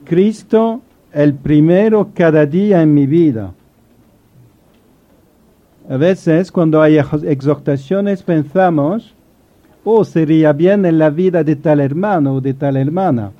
Cristo el primero cada día en mi vida. A veces cuando hay exhortaciones pensamos, oh, sería bien en la vida de tal hermano o de tal hermana.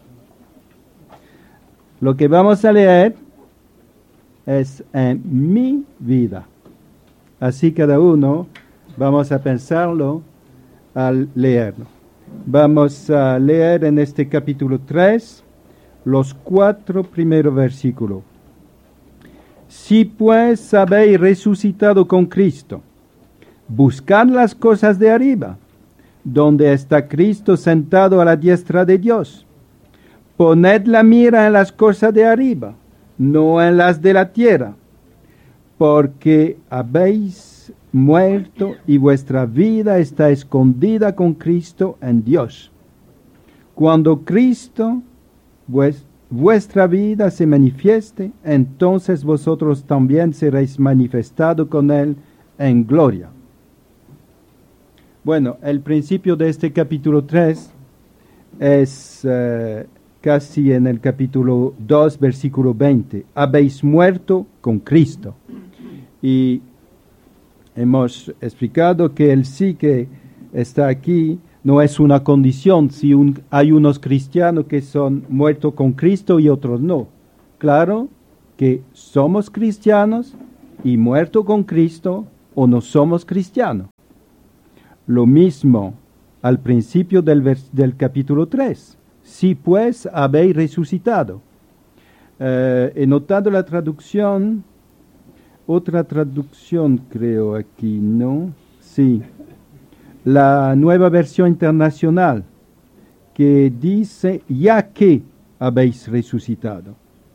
Lo que vamos a leer es en mi vida. Así cada uno vamos a pensarlo al leerlo. Vamos a leer en este capítulo 3 los 4 primeros versículos. Si pues habéis resucitado con Cristo, buscad las cosas de arriba, donde está Cristo sentado a la diestra de Dios. Poned la mira en las cosas de arriba, no en las de la tierra, porque habéis muerto y vuestra vida está escondida con Cristo en Dios. Cuando Cristo, vuestra vida se manifieste, entonces vosotros también seréis manifestados con Él en gloria. Bueno, el principio de este capítulo 3 es casi en el capítulo 2, versículo 20. Habéis muerto con Cristo. Y hemos explicado que el sí que está aquí no es una condición, si hay unos cristianos que son muertos con Cristo y otros no. Claro que somos cristianos y muertos con Cristo o no somos cristianos. Lo mismo al principio del capítulo 3. Si pues habéis resucitado. He notado la traducción, otra traducción creo aquí, ¿no? Sí. La Nueva Versión Internacional, que dice, ya que habéis resucitado.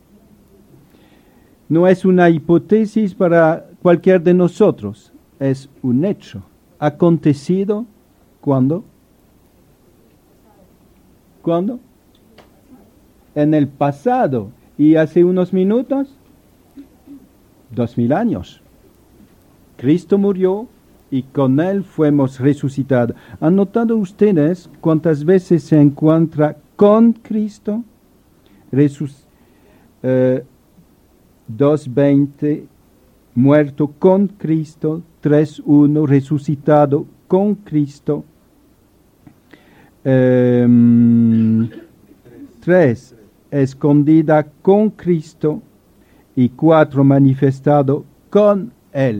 No es una hipótesis para cualquier de nosotros, es un hecho. Acontecido, ¿cuándo? ¿Cuándo? En el pasado. ¿Y hace unos minutos? 2000 años. Cristo murió y con Él fuimos resucitados. ¿Han notado ustedes cuántas veces se encuentra con Cristo? 2:20, muerto con Cristo. 3:1, resucitado con Cristo. 3, escondida con Cristo. Y 4, manifestado con Él.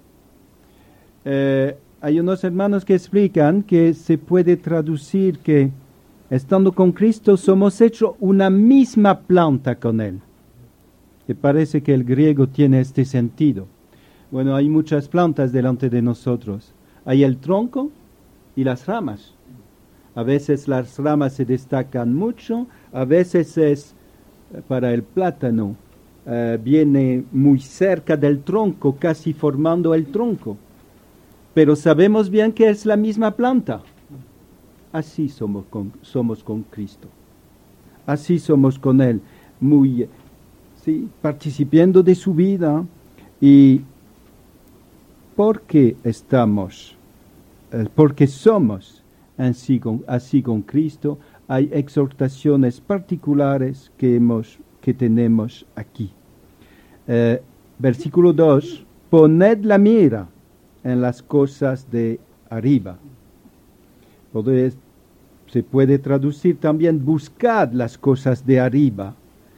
Hay unos hermanos que explican que se puede traducir que estando con Cristo somos hechos una misma planta con Él. Que parece que el griego tiene este sentido. Bueno, hay muchas plantas delante de nosotros. Hay el tronco y las ramas. A veces las ramas se destacan mucho, a veces es para el plátano. Viene muy cerca del tronco, casi formando el tronco. Pero sabemos bien que es la misma planta. Así somos con Cristo. Así somos con Él. Participando de su vida. Y porque somos así con Cristo, hay exhortaciones particulares que tenemos aquí. Versículo 2, poned la mira en las cosas de arriba. Se puede traducir también, buscad las cosas de arriba.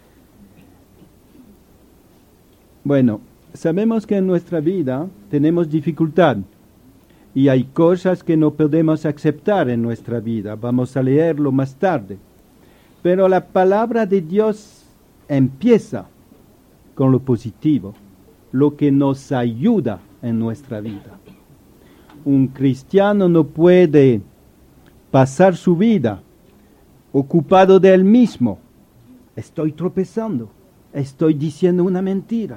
Bueno, sabemos que en nuestra vida tenemos dificultad y hay cosas que no podemos aceptar en nuestra vida. Vamos a leerlo más tarde. Pero la palabra de Dios empieza con lo positivo, lo que nos ayuda en nuestra vida. Un cristiano no puede pasar su vida ocupado de él mismo. Estoy tropezando, estoy diciendo una mentira,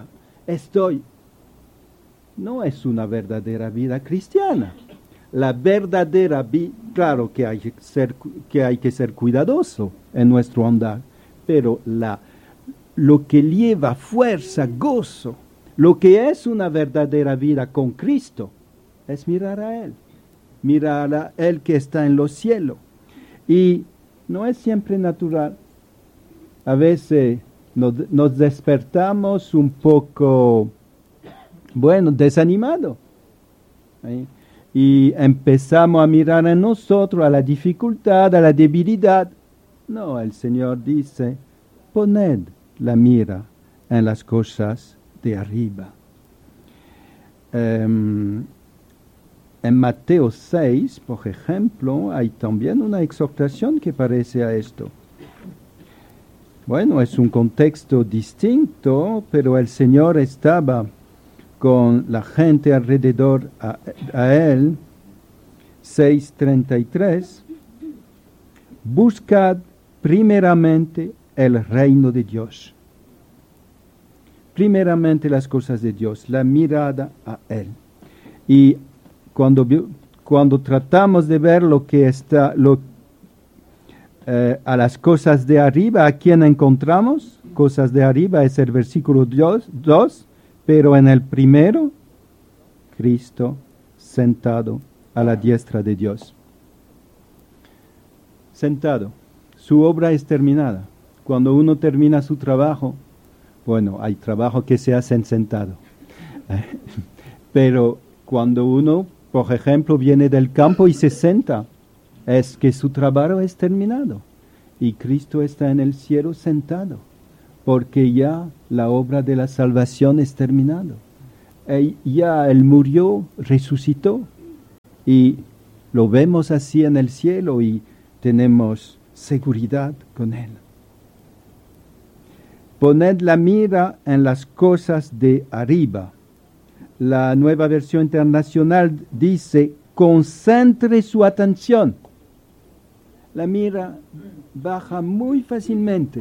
No es una verdadera vida cristiana. La verdadera vida, claro que hay que ser cuidadoso en nuestro andar, pero lo que lleva fuerza, gozo, lo que es una verdadera vida con Cristo, es mirar a Él que está en los cielos. Y no es siempre natural. A veces nos despertamos un poco, bueno, desanimado. ¿Sí? Y empezamos a mirar en nosotros a la dificultad, a la debilidad. No, el Señor dice, poned la mira en las cosas de arriba. En Mateo 6, por ejemplo, hay también una exhortación que parece a esto. Bueno, es un contexto distinto, pero el Señor estaba con la gente alrededor a él. 6:33. Buscad primeramente el reino de Dios. Primeramente las cosas de Dios, la mirada a Él. Y cuando tratamos de ver lo que está, a las cosas de arriba, ¿a quién encontramos? Cosas de arriba es el versículo 2, pero en el primero, Cristo sentado a la diestra de Dios. Sentado. Su obra es terminada. Cuando uno termina su trabajo, bueno, hay trabajo que se hacen sentado. Pero cuando uno, por ejemplo, viene del campo y se sienta, es que su trabajo es terminado. Y Cristo está en el cielo sentado, porque ya la obra de la salvación es terminada. Ya Él murió, resucitó, y lo vemos así en el cielo y tenemos seguridad con Él. Poned la mira en las cosas de arriba. La Nueva Versión Internacional dice, concentre su atención. La mira baja muy fácilmente.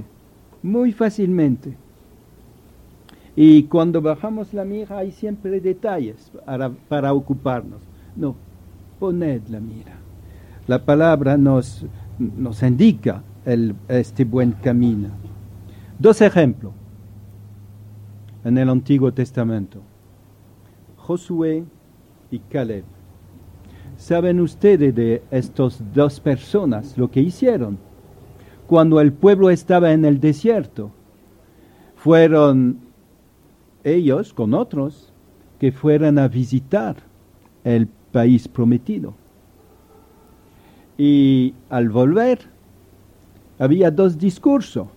Y cuando bajamos la mira hay siempre detalles para ocuparnos. No, poned la mira. La palabra nos indica este buen camino. 2 ejemplos en el Antiguo Testamento. Josué y Caleb. ¿Saben ustedes de estas 2 personas lo que hicieron? Cuando el pueblo estaba en el desierto, fueron ellos con otros que fueran a visitar el país prometido. Y al volver, había 2 discursos.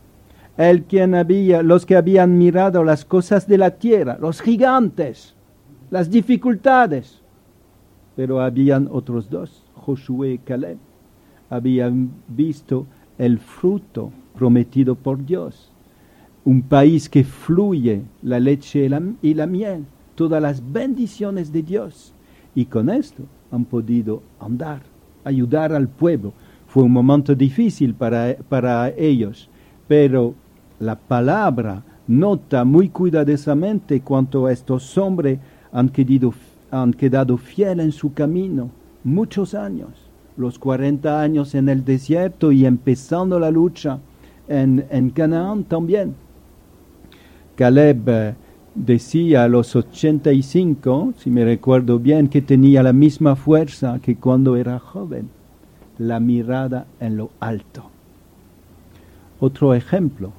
Los que habían mirado las cosas de la tierra, los gigantes, las dificultades. Pero habían otros 2, Josué y Caleb. Habían visto el fruto prometido por Dios. Un país que fluye la leche y la miel, todas las bendiciones de Dios. Y con esto han podido andar, ayudar al pueblo. Fue un momento difícil para ellos, pero la palabra nota muy cuidadosamente cuánto estos hombres han quedado fieles en su camino muchos años, los 40 años en el desierto y empezando la lucha en Canaán también. Caleb decía a los 85, si me recuerdo bien, que tenía la misma fuerza que cuando era joven, la mirada en lo alto. Otro ejemplo,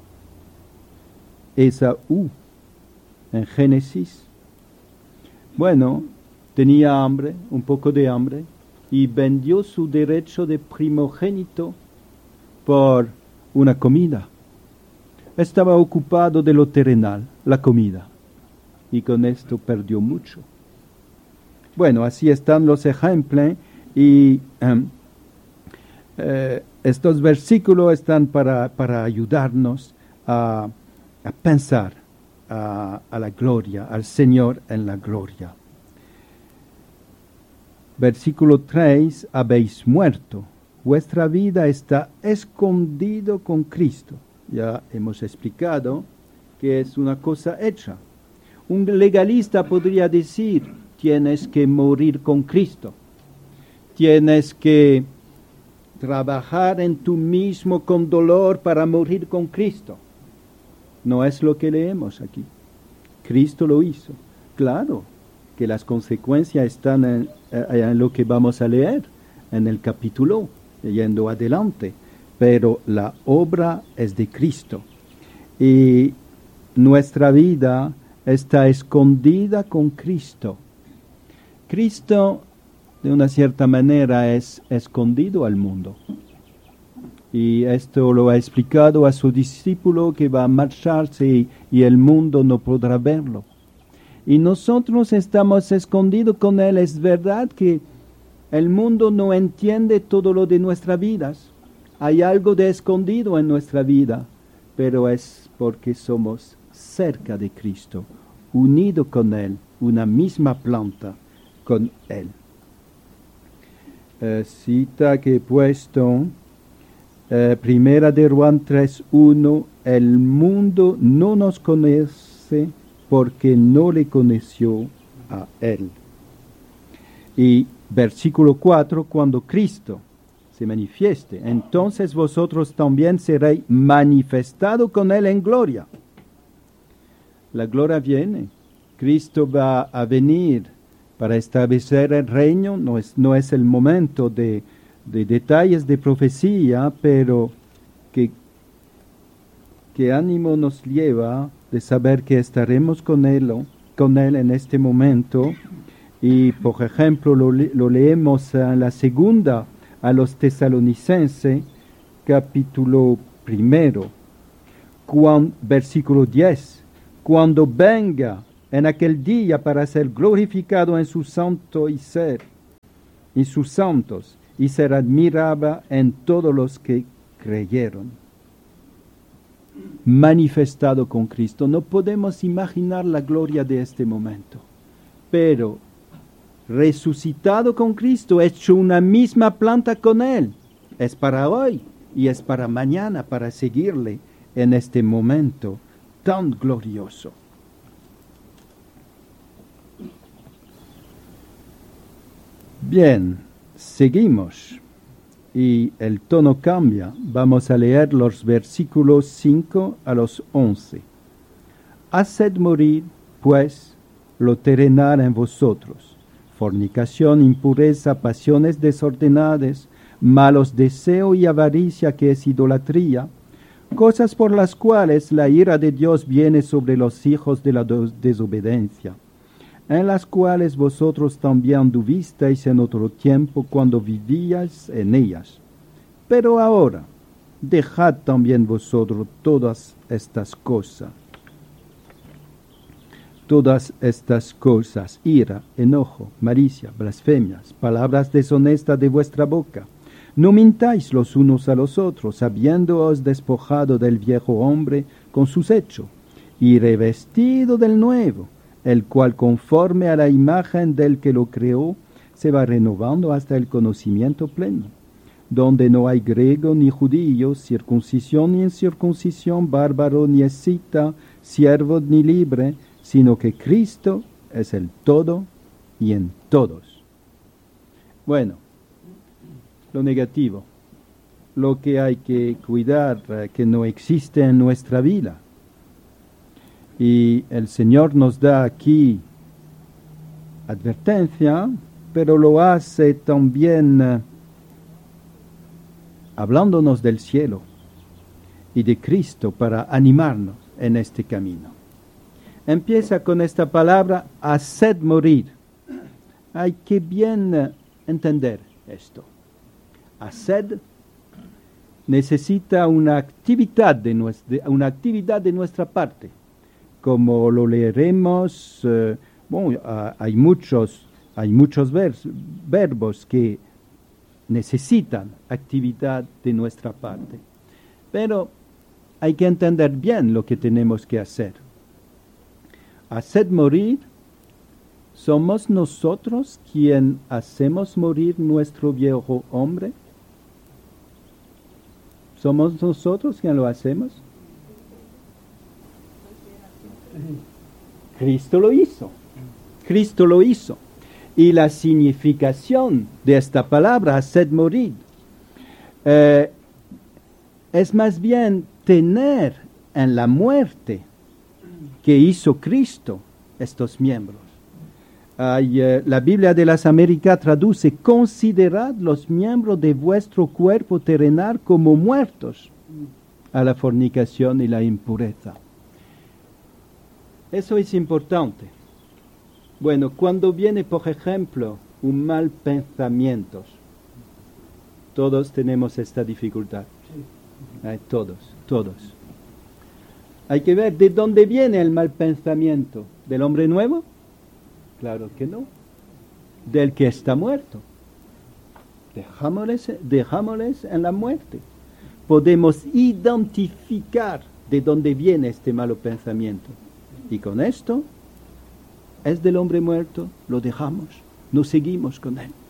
Esaú, en Génesis. Bueno, tenía hambre, un poco de hambre, y vendió su derecho de primogénito por una comida. Estaba ocupado de lo terrenal, la comida, y con esto perdió mucho. Bueno, así están los ejemplos, y estos versículos están para ayudarnos a pensar a la gloria, al Señor en la gloria. Versículo 3, habéis muerto, vuestra vida está escondido con Cristo. Ya hemos explicado que es una cosa hecha. Un legalista podría decir, tienes que morir con Cristo, tienes que trabajar en tú mismo con dolor para morir con Cristo. No es lo que leemos aquí. Cristo lo hizo. Claro que las consecuencias están en lo que vamos a leer en el capítulo, yendo adelante, pero la obra es de Cristo. y nuestra vida está escondida con Cristo. Cristo, de una cierta manera, es escondido al mundo. Y esto lo ha explicado a su discípulo que va a marcharse y el mundo no podrá verlo. Y nosotros estamos escondidos con Él. Es verdad que el mundo no entiende todo lo de nuestras vidas. Hay algo de escondido en nuestra vida, pero es porque somos cerca de Cristo, unidos con Él, una misma planta con Él. Cita que he puesto, Primera de Juan 3:1, el mundo no nos conoce porque no le conoció a Él. Y versículo 4, cuando Cristo se manifieste, entonces vosotros también seréis manifestados con Él en gloria. La gloria viene. Cristo va a venir para establecer el reino. No es el momento de detalles de profecía, pero que ánimo nos lleva de saber que estaremos con Él en este momento. Y por ejemplo lo leemos en la segunda a los Tesalonicenses, capítulo 1, versículo 10. Cuando venga en aquel día para ser glorificado en su santo y en sus santos, y ser admirable en todos los que creyeron. Manifestado con Cristo. No podemos imaginar la gloria de este momento, pero resucitado con Cristo, hecho una misma planta con Él. Es para hoy y es para mañana, para seguirle en este momento tan glorioso. Bien, seguimos y el tono cambia. Vamos a leer los versículos 5 a los 11. Haced morir, pues, lo terrenal en vosotros: fornicación, impureza, pasiones desordenadas, malos deseos y avaricia, que es idolatría, cosas por las cuales la ira de Dios viene sobre los hijos de la desobediencia, en las cuales vosotros también anduvisteis en otro tiempo cuando vivíais en ellas. Pero ahora, dejad también vosotros todas estas cosas, ira, enojo, malicia, blasfemias, palabras deshonestas de vuestra boca. No mintáis los unos a los otros, habiéndoos despojado del viejo hombre con sus hechos, y revestido del nuevo, el cual conforme a la imagen del que lo creó, se va renovando hasta el conocimiento pleno, donde no hay griego ni judío, circuncisión ni incircuncisión, bárbaro ni escita, siervo ni libre, sino que Cristo es el todo y en todos. Bueno, lo negativo, lo que hay que cuidar, que no existe en nuestra vida. Y el Señor nos da aquí advertencia, pero lo hace también hablándonos del cielo y de Cristo para animarnos en este camino. Empieza con esta palabra, haced morir. Hay que bien entender esto. Hacer necesita una actividad de nuestra parte. Como lo leeremos, hay muchos verbos que necesitan actividad de nuestra parte. Pero hay que entender bien lo que tenemos que hacer. Haced morir, ¿somos nosotros quien hacemos morir nuestro viejo hombre? ¿Somos nosotros quien lo hacemos? Cristo lo hizo. Cristo lo hizo. Y la significación de esta palabra, haced morir, es más bien tener en la muerte que hizo Cristo estos miembros. La Biblia de las Américas traduce: considerad los miembros de vuestro cuerpo terrenal como muertos. a la fornicación y la impureza. Eso es importante. Bueno, cuando viene, por ejemplo, un mal pensamiento, todos tenemos esta dificultad. Todos. Hay que ver de dónde viene el mal pensamiento. ¿Del hombre nuevo? Claro que no. Del que está muerto. Dejámosles en la muerte. Podemos identificar de dónde viene este malo pensamiento. Y con esto, es del hombre muerto, lo dejamos, no seguimos con él.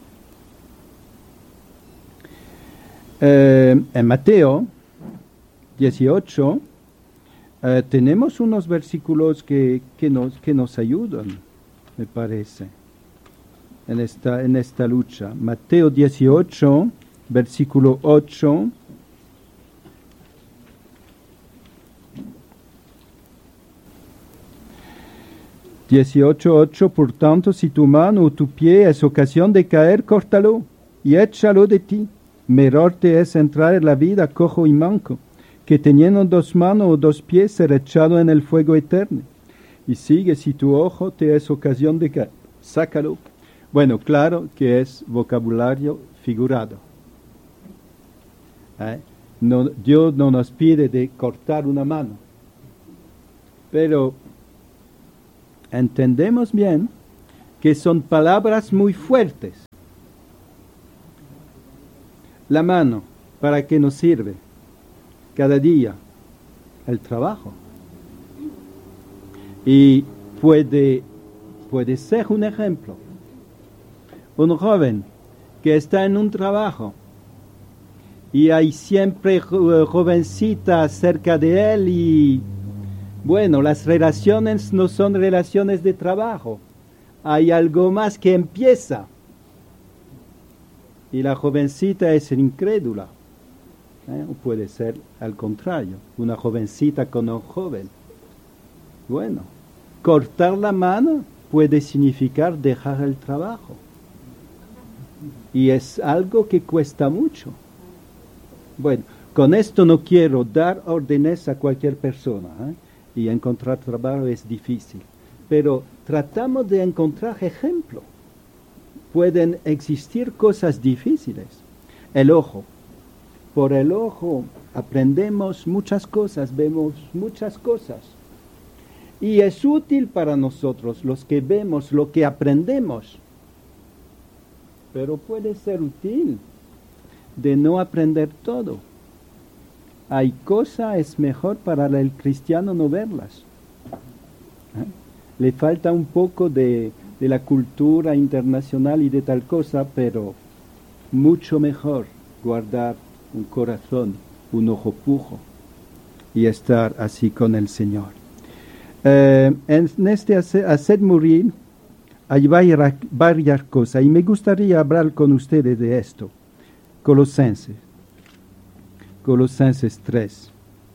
En Mateo 18 tenemos unos versículos que nos ayudan, me parece, en esta lucha. Mateo 18, versículo 8. Por tanto, si tu mano o tu pie es ocasión de caer, córtalo y échalo de ti. Mejor te es entrar en la vida cojo y manco, que teniendo 2 manos o 2 pies ser echado en el fuego eterno. Y sigue, si tu ojo te es ocasión de caer, sácalo. Bueno, claro que es vocabulario figurado. Dios no nos pide de cortar una mano, pero entendemos bien que son palabras muy fuertes. La mano, ¿para qué nos sirve? Cada día, el trabajo. Y puede ser un ejemplo. Un joven que está en un trabajo y hay siempre jovencitas cerca de él y bueno, las relaciones no son relaciones de trabajo. Hay algo más que empieza. Y la jovencita es incrédula. O puede ser al contrario, una jovencita con un joven. Bueno, cortar la mano puede significar dejar el trabajo. Y es algo que cuesta mucho. Bueno, con esto no quiero dar órdenes a cualquier persona, y encontrar trabajo es difícil. Pero tratamos de encontrar ejemplos. Pueden existir cosas difíciles. El ojo. Por el ojo aprendemos muchas cosas, vemos muchas cosas. Y es útil para nosotros, los que vemos, lo que aprendemos. Pero puede ser útil de no aprender todo. Hay cosas, es mejor para el cristiano no verlas. Le falta un poco de la cultura internacional y de tal cosa, pero mucho mejor guardar un corazón, un ojo pujo y estar así con el Señor. En este hacer morir hay varias cosas y me gustaría hablar con ustedes de esto. Colosenses 3.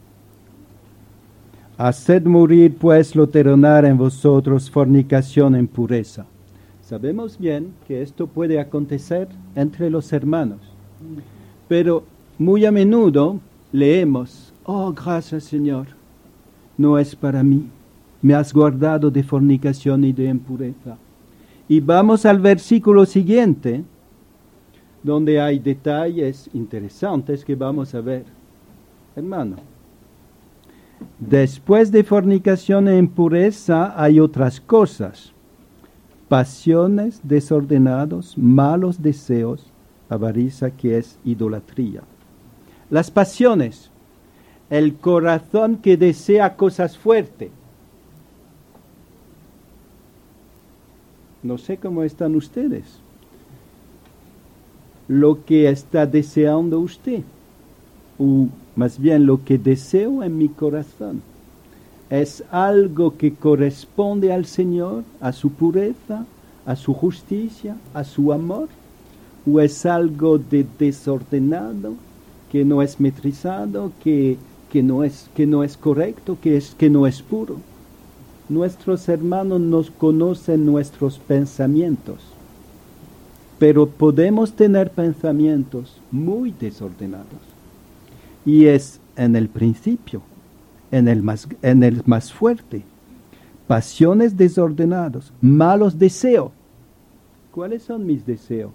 Haced morir pues lo terrenal en vosotros, fornicación, impureza. Sabemos bien que esto puede acontecer entre los hermanos, pero muy a menudo leemos, oh, gracias Señor, no es para mí, me has guardado de fornicación y de impureza. Y vamos al versículo siguiente, donde hay detalles interesantes que vamos a ver. Hermano, después de fornicación e impureza hay otras cosas: pasiones desordenadas, malos deseos, avaricia, que es idolatría. Las pasiones, el corazón que desea cosas fuertes. No sé cómo están ustedes. Lo que está deseando usted, o más bien lo que deseo en mi corazón, ¿es algo que corresponde al Señor, a su pureza, a su justicia, a su amor? ¿O es algo de desordenado, que no es metrizado, que no es correcto, que no es puro? Nuestros hermanos nos conocen nuestros pensamientos, pero podemos tener pensamientos muy desordenados. Y es en el principio, en el más fuerte. Pasiones desordenadas, malos deseos. ¿Cuáles son mis deseos?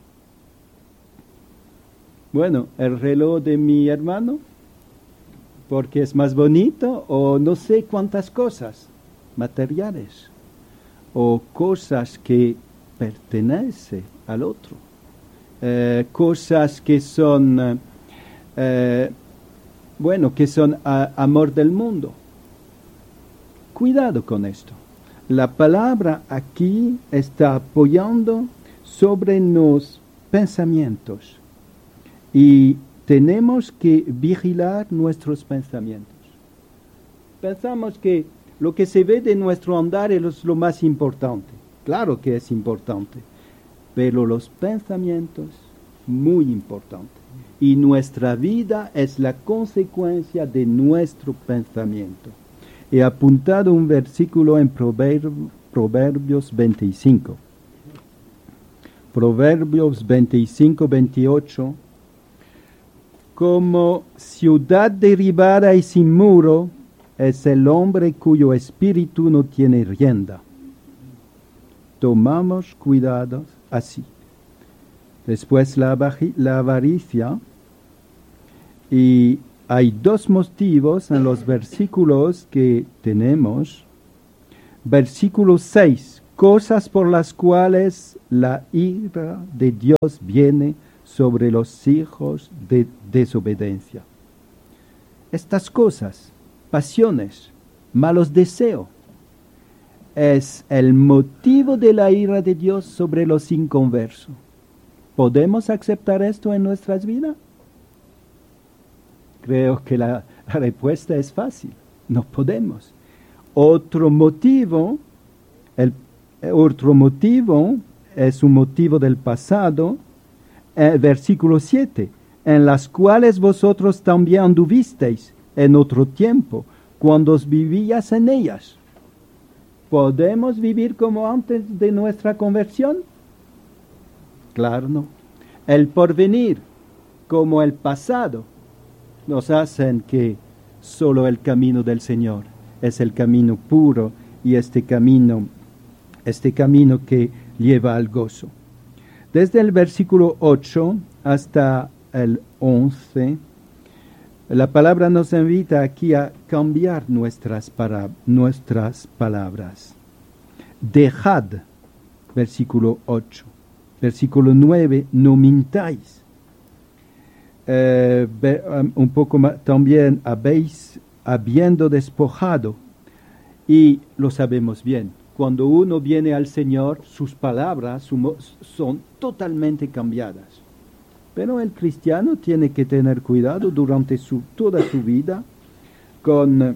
Bueno, el reloj de mi hermano, porque es más bonito, o no sé cuántas cosas materiales, o cosas que pertenecen al otro, cosas que son, que son amor del mundo. Cuidado con esto. La palabra aquí está apoyando sobre los pensamientos y tenemos que vigilar nuestros pensamientos. Pensamos que lo que se ve de nuestro andar es lo más importante. Claro que es importante, pero los pensamientos, muy importante. Y nuestra vida es la consecuencia de nuestro pensamiento. He apuntado un versículo en Proverbios 25. Proverbios 25, 28. Como ciudad derribada y sin muro es el hombre cuyo espíritu no tiene rienda. Tomamos cuidados así. Después la avaricia. Y hay dos motivos en los versículos que tenemos. Versículo 6. Cosas por las cuales la ira de Dios viene sobre los hijos de desobediencia. Estas cosas, pasiones, malos deseos, es el motivo de la ira de Dios sobre los inconversos. ¿Podemos aceptar esto en nuestras vidas? Creo que la respuesta es fácil. No podemos. Otro motivo es un motivo del pasado, versículo 7, en las cuales vosotros también anduvisteis en otro tiempo, cuando vivías en ellas. ¿Podemos vivir como antes de nuestra conversión? Claro, no. El porvenir, como el pasado, nos hacen que solo el camino del Señor es el camino puro y este camino que lleva al gozo. Desde el versículo 8 hasta el 11, la palabra nos invita aquí a cambiar nuestras palabras. Dejad, versículo 8. Versículo 9, no mintáis. Un poco más, también habiendo despojado, y lo sabemos bien, cuando uno viene al Señor, sus palabras son totalmente cambiadas. Pero el cristiano tiene que tener cuidado durante toda su vida con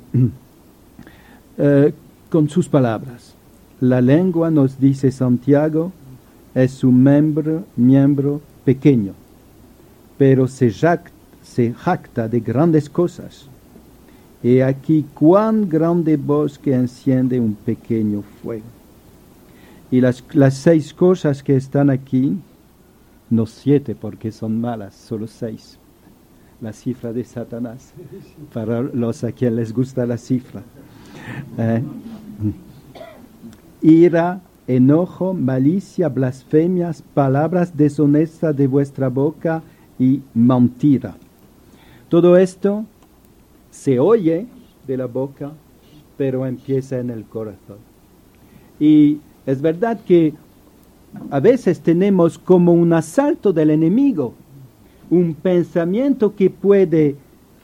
sus palabras. La lengua, nos dice Santiago, es un miembro pequeño, pero se jacta de grandes cosas. He aquí cuán grande bosque enciende un pequeño fuego. Y las 6 cosas que están aquí, no 7 porque son malas, solo 6. La cifra de Satanás, para los a quienes les gusta la cifra. Ira, enojo, malicia, blasfemias, palabras deshonestas de vuestra boca y mentira. Todo esto se oye de la boca, pero empieza en el corazón. Y es verdad que a veces tenemos como un asalto del enemigo, un pensamiento que puede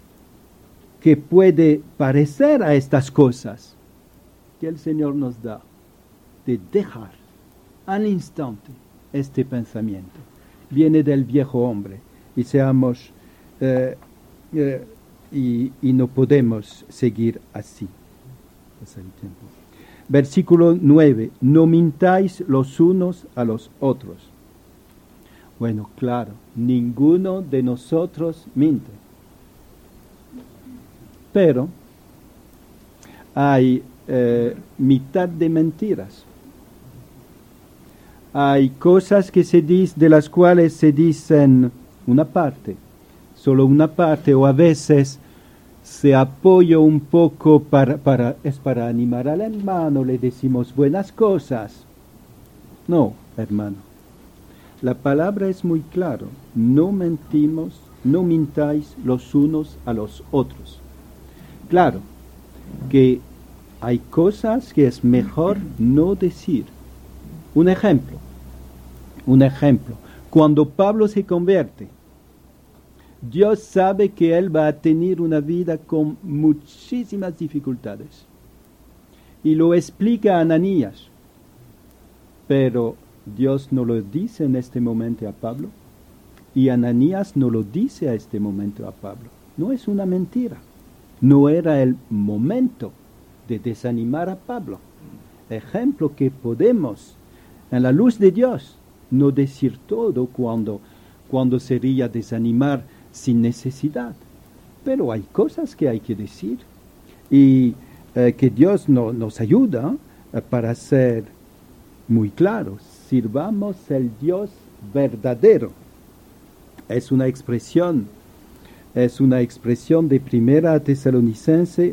parecer a estas cosas que el Señor nos da, de dejar al instante este pensamiento. Viene del viejo hombre y seamos y no podemos seguir así. Pasa el tiempo. Versículo 9. No mintáis los unos a los otros. Bueno, claro, ninguno de nosotros miente. Pero hay mitad de mentiras. Hay cosas que de las cuales se dicen una parte, solo una parte, o a veces se apoya un poco es para animar al hermano, le decimos buenas cosas. No, hermano. La palabra es muy claro. No mentimos, no mintáis los unos a los otros. Claro que hay cosas que es mejor no decir. Un ejemplo. Cuando Pablo se convierte, Dios sabe que él va a tener una vida con muchísimas dificultades. Y lo explica a Ananías. Pero Dios no lo dice en este momento a Pablo. Y Ananías no lo dice a este momento a Pablo. No es una mentira. No era el momento de desanimar a Pablo. Ejemplo que podemos, en la luz de Dios, no decir todo cuando sería desanimar sin necesidad. Pero hay cosas que hay que decir y que Dios nos ayuda para ser muy claros. Sirvamos el Dios verdadero. Es una expresión de Primera Tesalonicense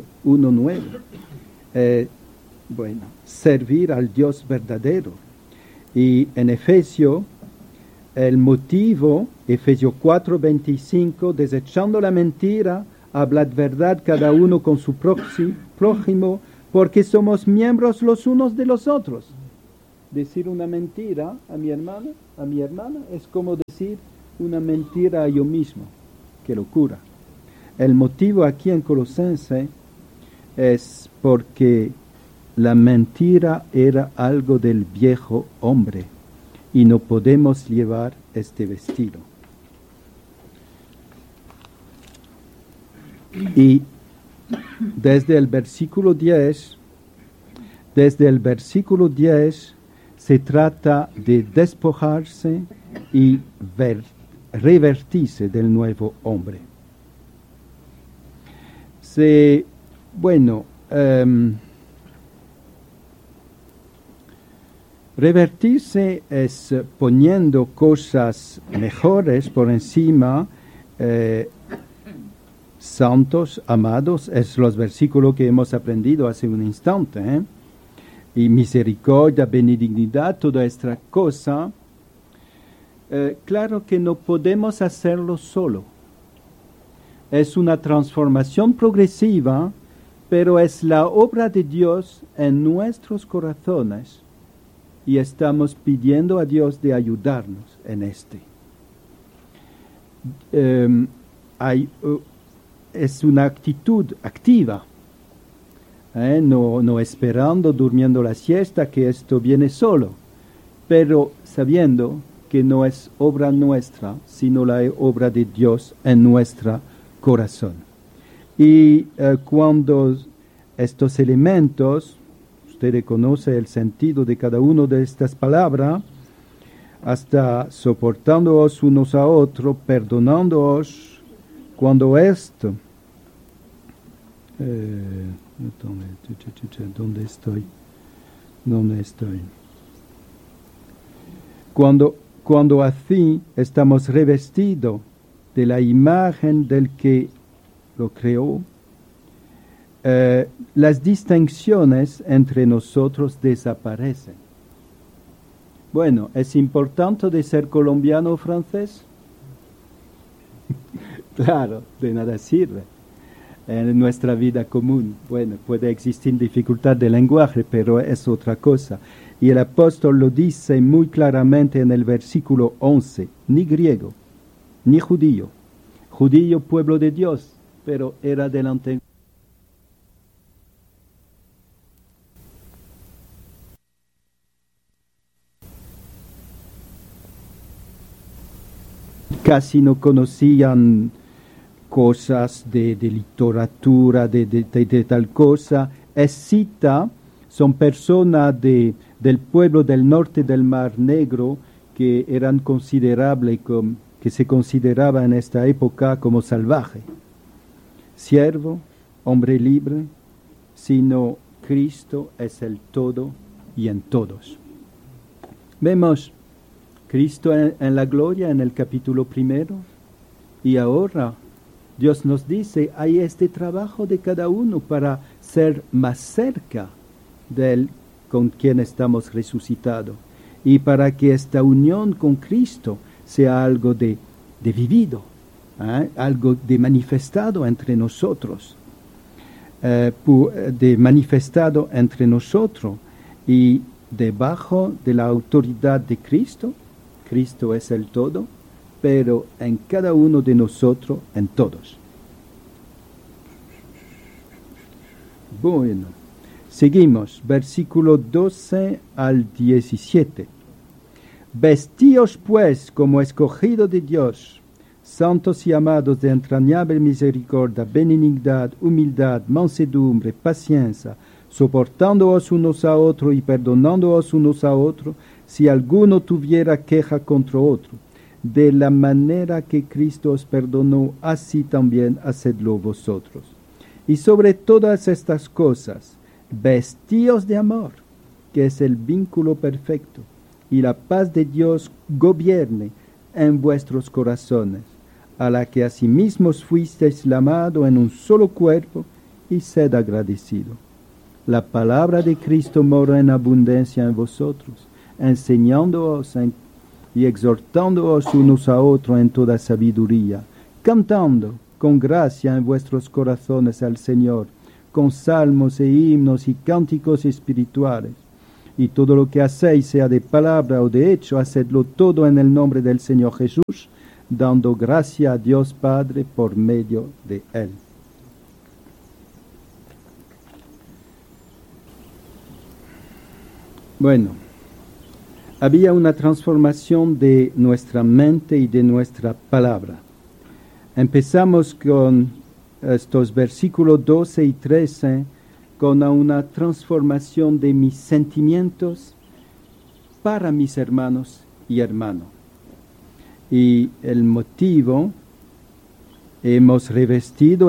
1:9. Servir al Dios verdadero. Y en Efesios, el motivo, Efesios 4:25, desechando la mentira, hablad verdad cada uno con su prójimo, porque somos miembros los unos de los otros. Decir una mentira a mi hermana, es como decir una mentira a yo mismo. Qué locura. El motivo aquí en Colosenses es porque la mentira era algo del viejo hombre y no podemos llevar este vestido. Y desde el versículo 10 se trata de despojarse y revertirse del nuevo hombre. Revertirse es poniendo cosas mejores por encima, santos, amados, es los versículos que hemos aprendido hace un instante, y misericordia, benignidad, toda esta cosa. Claro que no podemos hacerlo solo. Es una transformación progresiva, pero es la obra de Dios en nuestros corazones. Y estamos pidiendo a Dios de ayudarnos en este. Es una actitud activa, no esperando, durmiendo la siesta, que esto viene solo, pero sabiendo que no es obra nuestra, sino la obra de Dios en nuestro corazón. Y cuando estos elementos, usted conoce el sentido de cada una de estas palabras, hasta soportándoos unos a otros, perdonándoos, cuando esto... ¿Dónde estoy? Cuando así estamos revestidos de la imagen del que lo creó, las distinciones entre nosotros desaparecen. Bueno, ¿es importante de ser colombiano o francés? Claro, de nada sirve en nuestra vida común. Bueno, puede existir dificultad de lenguaje, pero es otra cosa. Y el apóstol lo dice muy claramente en el versículo 11, ni griego, ni judío. Judío, pueblo de Dios, pero era del antiguo. Casi no conocían cosas de literatura, de tal cosa. Escita son personas del pueblo del norte del Mar Negro que eran considerables, que se consideraba en esta época como salvaje. Siervo, hombre libre, sino Cristo es el todo y en todos. Vemos Cristo en la gloria en el capítulo 1 y ahora Dios nos dice, hay este trabajo de cada uno para ser más cerca del con quien estamos resucitados y para que esta unión con Cristo sea algo de vivido, algo de manifestado entre nosotros, de manifestado entre nosotros y debajo de la autoridad de Cristo. Cristo es el todo, pero en cada uno de nosotros, en todos. Bueno, seguimos, versículo 12 al 17. Vestíos pues como escogidos de Dios, santos y amados de entrañable misericordia, benignidad, humildad, mansedumbre, paciencia, soportándoos unos a otros y perdonándoos unos a otros, si alguno tuviera queja contra otro. De la manera que Cristo os perdonó, así también hacedlo vosotros. Y sobre todas estas cosas, vestíos de amor, que es el vínculo perfecto, y la paz de Dios gobierne en vuestros corazones, a la que asimismo fuisteis llamados en un solo cuerpo, y sed agradecido. La palabra de Cristo mora en abundancia en vosotros, enseñándoos y exhortándoos unos a otros en toda sabiduría, cantando con gracia en vuestros corazones al Señor, con salmos e himnos y cánticos espirituales. Y todo lo que hacéis, sea de palabra o de hecho, hacedlo todo en el nombre del Señor Jesús, dando gracia a Dios Padre por medio de Él. Bueno, había una transformación de nuestra mente y de nuestra palabra. Empezamos con estos versículos 12 y 13, con una transformación de mis sentimientos para mis hermanos y hermanas. Y el motivo, hemos revestido